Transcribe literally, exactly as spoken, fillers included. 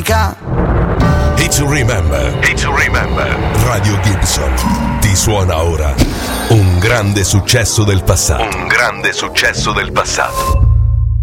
dimentica. Hit to remember. Hit to remember. Radio Gibson ti suona ora un grande successo del passato. Un grande successo del passato.